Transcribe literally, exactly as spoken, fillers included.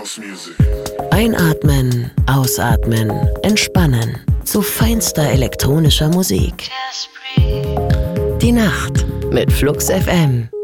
Einatmen, ausatmen, entspannen. Zu feinster elektronischer Musik. Die Nacht mit Flux F M.